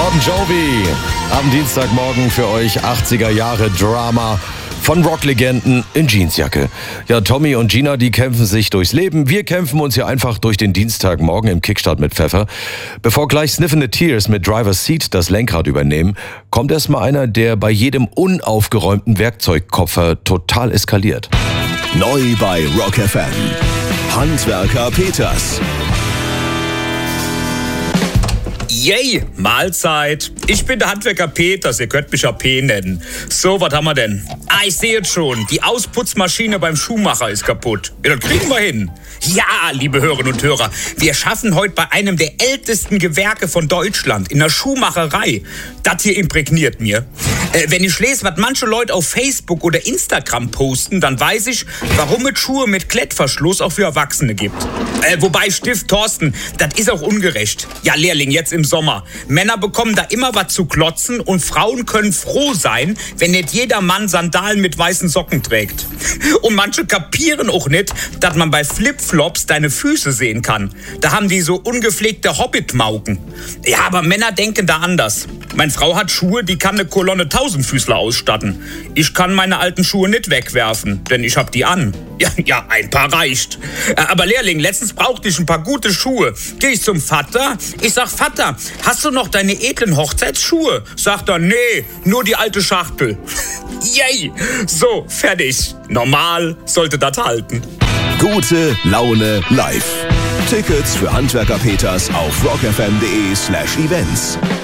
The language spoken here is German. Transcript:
Bon Jovi am Dienstagmorgen für euch 80er Jahre Drama von Rocklegenden in Jeansjacke. Ja, Tommy und Gina, die kämpfen sich durchs Leben. Wir kämpfen uns hier einfach durch den Dienstagmorgen im Kickstart mit Pfeffer. Bevor gleich Sniffin' the Tears mit Driver's Seat das Lenkrad übernehmen, kommt erstmal einer, der bei jedem unaufgeräumten Werkzeugkoffer total eskaliert. Neu bei Rock FM. Handwerker Peters. Yay, Mahlzeit. Ich bin der Handwerker Peters, ihr könnt mich ja P nennen. So, was haben wir denn? Ich sehe jetzt schon, die Ausputzmaschine beim Schuhmacher ist kaputt. Ja, das kriegen wir hin. Ja, liebe Hörerinnen und Hörer, wir schaffen heute bei einem der ältesten Gewerke von Deutschland, in der Schuhmacherei. Das hier imprägniert mir. Wenn ich lese, was manche Leute auf Facebook oder Instagram posten, dann weiß ich, warum es Schuhe mit Klettverschluss auch für Erwachsene gibt. Wobei, Stift Thorsten, das ist auch ungerecht. Ja, Lehrling, jetzt im Sommer. Männer bekommen da immer was zu klotzen und Frauen können froh sein, wenn nicht jeder Mann Sandalen mit weißen Socken trägt. Und manche kapieren auch nicht, dass man bei Flipflops deine Füße sehen kann. Da haben die so ungepflegte Hobbit-Mauken. Ja, aber Männer denken da anders. Meine Frau hat Schuhe, die kann eine Kolonne Tausendfüßler ausstatten. Ich kann meine alten Schuhe nicht wegwerfen, denn ich hab die an. Ja, ein paar reicht. Aber Lehrling, letztens brauchte ich ein paar gute Schuhe. Geh ich zum Vater, ich sag, Vater, hast du noch deine edlen Hochzeitsschuhe? Sagt er, nee, nur die alte Schachtel. Yay! So, fertig. Normal sollte das halten. Gute Laune live. Tickets für Handwerker Peters auf rockfm.de/events.